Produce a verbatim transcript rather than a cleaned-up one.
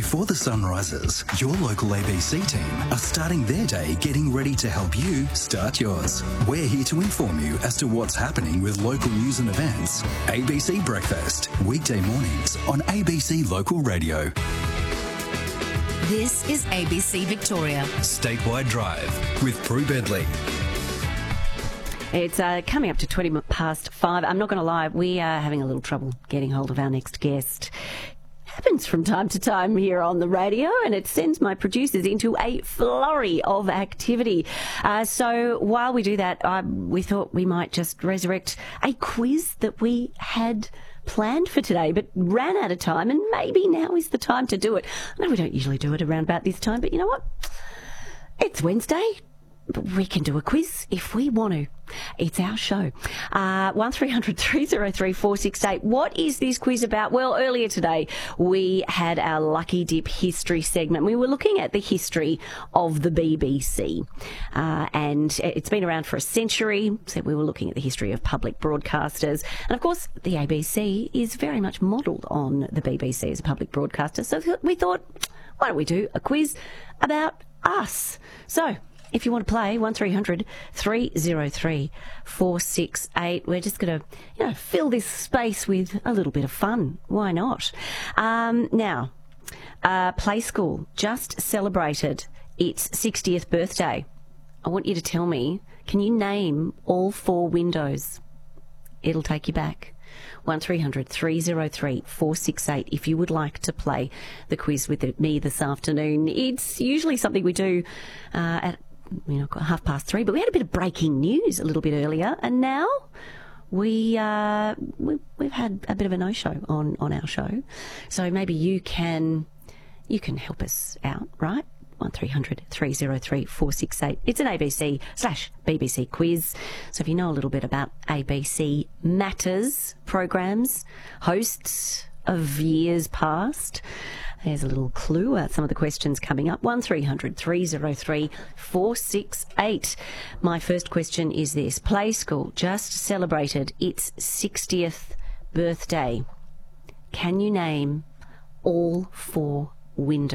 Before the sun rises, your local A B C team are starting their day getting ready to help you start yours. We're here to inform you as to what's happening with local news and events. A B C Breakfast, weekday mornings on A B C Local Radio. This is A B C Victoria. Statewide Drive with Prue Bedley. It's uh, coming up to twenty past five. I'm not going to lie, we are having a little trouble getting hold of our next guest. Happens from time to time here on the radio, and it sends my producers into a flurry of activity. Uh, so while we do that, uh, we thought we might just resurrect a quiz that we had planned for today, but ran out of time, and maybe now is the time to do it. I know we don't usually do it around about this time, but you know what? It's Wednesday. But we can do a quiz if we want to. It's our show. Uh, one three hundred three oh three four six eight. What is this quiz about? Well, earlier today, we had our Lucky Dip history segment. We were looking at the history of the B B C. Uh, and it's been around for a century. So we were looking at the history of public broadcasters. And of course, the A B C is very much modelled on the B B C as a public broadcaster. So we thought, why don't we do a quiz about us? So if you want to play, one three hundred three oh three four six eight. We're just going to, you know, fill this space with a little bit of fun. Why not? Um, now, uh, Play School just celebrated its sixtieth birthday. I want you to tell me, can you name all four windows? It'll take you back. one three hundred three oh three four six eight if you would like to play the quiz with me this afternoon. It's usually something we do uh, at you know, half past three, but we had a bit of breaking news a little bit earlier, and now we, uh, we we've had a bit of a no-show on, on our show, so maybe you can you can help us out, right? one three hundred three oh three four six eight. It's an A B C slash B B C quiz, so if you know a little bit about A B C matters, programs, hosts of years past, there's a little clue at some of the questions coming up. one three hundred three oh three four six eight. My first question is this. Play School just celebrated its sixtieth birthday. Can you name all four windows?